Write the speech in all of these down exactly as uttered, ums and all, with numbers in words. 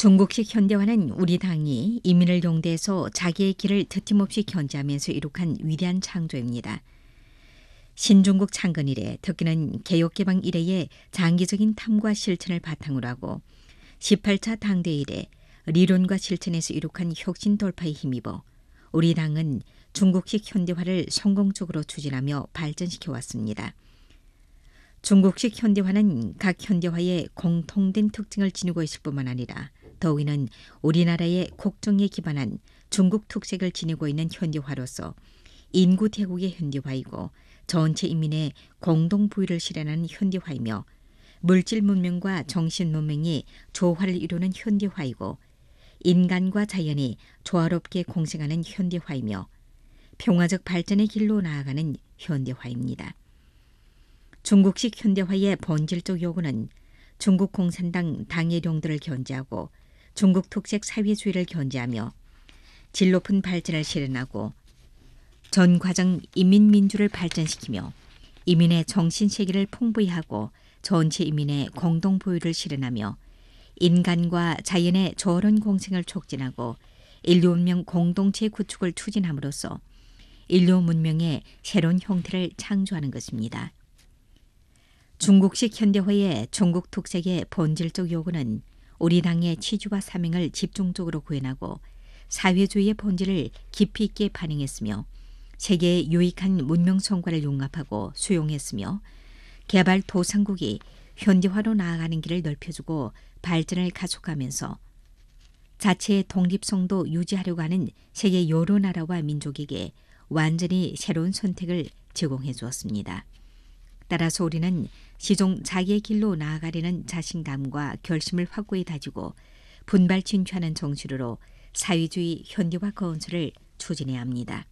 중국식 현대화는 우리 당이 이민을 용대해서 자기의 길을 드팀없이 견제하면서 이룩한 위대한 창조입니다. 신중국 창건 이래, 특히는 개혁개방 이래의 장기적인 탐구와 실천을 바탕으로 하고 십팔 차 당대 이래 리론과 실천에서 이룩한 혁신 돌파에 힘입어 우리 당은 중국식 현대화를 성공적으로 추진하며 발전시켜 왔습니다. 중국식 현대화는 각 현대화의 공통된 특징을 지니고 있을 뿐만 아니라 더욱이는 우리나라의 국정에 기반한 중국 특색을 지니고 있는 현대화로서 인구 대국의 현대화이고 전체 인민의 공동 부유를 실현하는 현대화이며 물질 문명과 정신 문명이 조화를 이루는 현대화이고 인간과 자연이 조화롭게 공생하는 현대화이며 평화적 발전의 길로 나아가는 현대화입니다. 중국식 현대화의 본질적 요구는 중국 공산당 당해령들을 견제하고 중국 특색 사회주의를 견제하며 질 높은 발전을 실현하고 전 과정 인민민주를 발전시키며 이민의 정신세계를 풍부히 하고 전체 이민의 공동보유를 실현하며 인간과 자연의 조화로운 공생을 촉진하고 인류 문명 공동체 구축을 추진함으로써 인류 문명의 새로운 형태를 창조하는 것입니다. 중국식 현대화의 중국 특색의 본질적 요구는 우리 당의 취지와 사명을 집중적으로 구현하고 사회주의의 본질을 깊이 있게 반영했으며 세계의 유익한 문명 성과를 융합하고 수용했으며 개발 도상국이 현대화로 나아가는 길을 넓혀주고 발전을 가속하면서 자체의 독립성도 유지하려고 하는 세계 여러 나라와 민족에게 완전히 새로운 선택을 제공해 주었습니다. 따라서 우리는 시종 자기의 길로 나아가려는 자신감과 결심을 확고히 다지고 분발 진취하는 정신으로 사회주의 현대화 건설을 추진해야 합니다.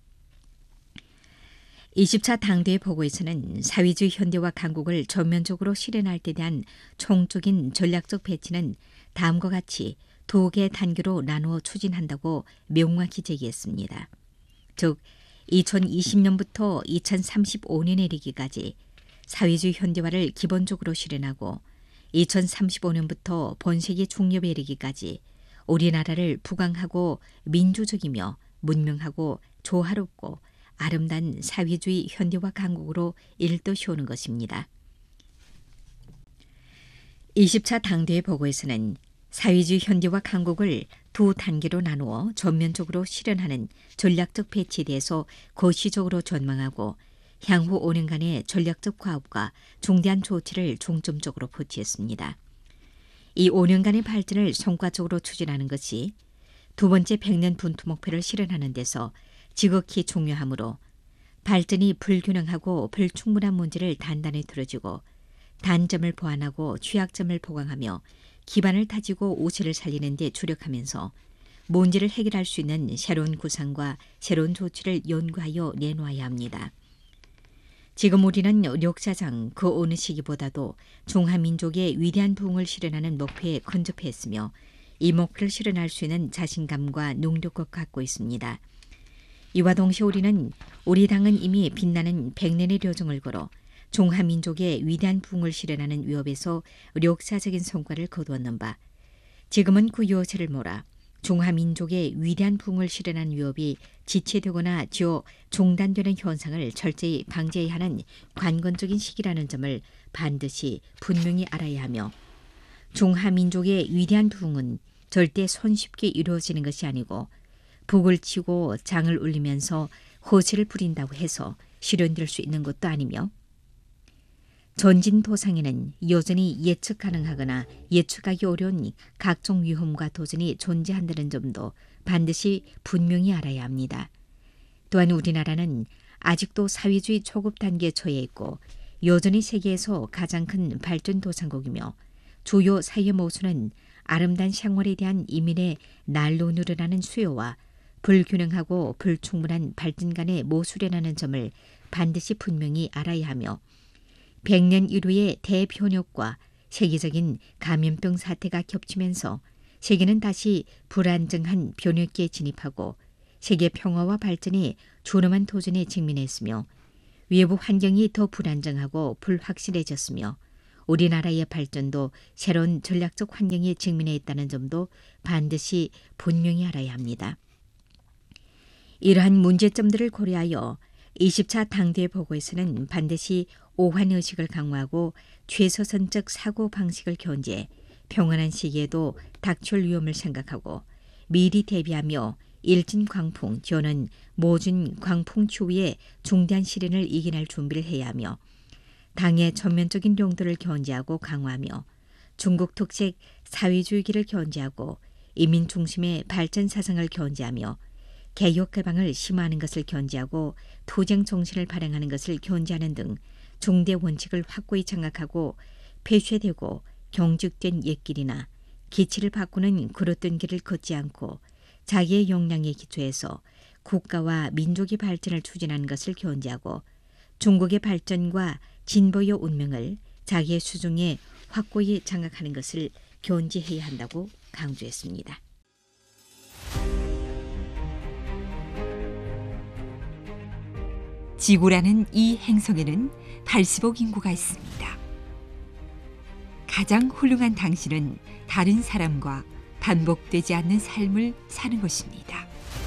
이십 차 당대회 보고에서는 사회주의 현대화 강국을 전면적으로 실현할 때 대한 총적인 전략적 배치는 다음과 같이 두 개의 단계로 나누어 추진한다고 명확히 제기했습니다. 즉 이천이십 년부터 이천삼십오 년에 이르기까지 사회주의 현대화를 기본적으로 실현하고 이천삼십오 년부터 본세기 중엽에 이르기까지 우리나라를 부강하고 민주적이며 문명하고 조화롭고 아름다운 사회주의 현대화 강국으로 일떠 세우는 것입니다. 이십 차 당대회 보고에서는 사회주의 현대화 강국을 두 단계로 나누어 전면적으로 실현하는 전략적 배치에 대해서 거시적으로 전망하고 향후 오 년간의 전략적 과업과 중대한 조치를 중점적으로 포치했습니다. 이 오 년간의 발전을 성과적으로 추진하는 것이 두 번째 백 년 분투 목표를 실현하는 데서 지극히 중요하므로 발전이 불균형하고 불충분한 문제를 단단히 들어주고 단점을 보완하고 취약점을 보강하며 기반을 다지고 우세를 살리는 데 주력하면서 문제를 해결할 수 있는 새로운 구상과 새로운 조치를 연구하여 내놓아야 합니다. 지금 우리는 역사상 그 어느 시기보다도 중화민족의 위대한 부흥을 실현하는 목표에 근접해 있으며 이 목표를 실현할 수 있는 자신감과 능력을 갖고 있습니다. 이와 동시에 우리는 우리 당은 이미 빛나는 백 년의 료정을 걸어 중화민족의 위대한 부흥을 실현하는 위협에서 역사적인 성과를 거두었는 바 지금은 그 요새를 몰아 중화민족의 위대한 부흥을 실현한 위협이 지체되거나 지어 중단되는 현상을 철저히 방지해야 하는 관건적인 시기라는 점을 반드시 분명히 알아야 하며 중화민족의 위대한 부흥은 절대 손쉽게 이루어지는 것이 아니고 북을 치고 장을 울리면서 호세를 부린다고 해서 실현될 수 있는 것도 아니며 전진토상에는 여전히 예측 가능하거나 예측하기 어려운 각종 위험과 도전이 존재한다는 점도 반드시 분명히 알아야 합니다. 또한 우리나라는 아직도 사회주의 초급 단계에 처해 있고 여전히 세계에서 가장 큰 발전도상국이며 주요 사회 모순은 아름다운 생활에 대한 이민의 날로 늘어나는 수요와 불균형하고 불충분한 발전 간의 모순이라는 점을 반드시 분명히 알아야 하며 백 년 이후의 대변혁과 세계적인 감염병 사태가 겹치면서 세계는 다시 불안정한 변혁기에 진입하고 세계 평화와 발전에 존엄한 도전에 직면했으며 외부 환경이 더 불안정하고 불확실해졌으며 우리나라의 발전도 새로운 전략적 환경에 직면해 있다는 점도 반드시 분명히 알아야 합니다. 이러한 문제점들을 고려하여 이십 차 당대회 보고에서는 반드시 오한의식을 강화하고 최소선적 사고방식을 견지해 평온한 시기에도 닥칠 위험을 생각하고 미리 대비하며 일진 광풍, 저는 모든 광풍 추위에 중대한 시련을 이겨낼 준비를 해야 하며 당의 전면적인 용도를 견지하고 강화하며 중국 특색 사회주의를 견지하고 이민 중심의 발전 사상을 견지하며 개혁 개방을 심화하는 것을 견지하고 투쟁 정신을 발행하는 것을 견지하는 등 중대 원칙을 확고히 장악하고 폐쇄되고 경직된 옛길이나 기치를 바꾸는 그릇된 길을 걷지 않고 자기의 역량에 기초해서 국가와 민족의 발전을 추진하는 것을 견지하고 중국의 발전과 진보의 운명을 자기의 수중에 확고히 장악하는 것을 견지해야 한다고 강조했습니다. 지구라는 이 행성에는 팔십억 인구가 있습니다. 가장 훌륭한 당신은 다른 사람과 반복되지 않는 삶을 사는 것입니다.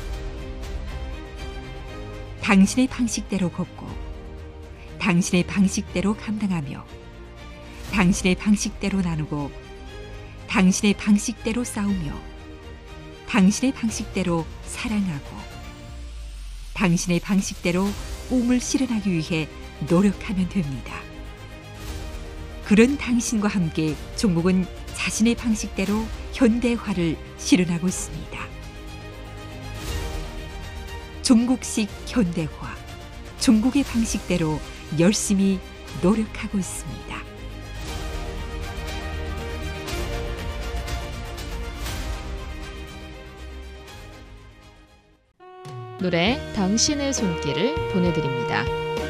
당신의 방식대로 걷고 당신의 방식대로 감당하며 당신의 방식대로 나누고 당신의 방식대로 싸우며 당신의 방식대로 사랑하고 당신의 방식대로 꿈을 실현하기 위해 노력하면 됩니다. 그런 당신과 함께 중국은 자신의 방식대로 현대화를 실현하고 있습니다. 중국식 현대화, 중국의 방식대로 열심히 노력하고 있습니다. 노래 당신의 손길을 보내드립니다.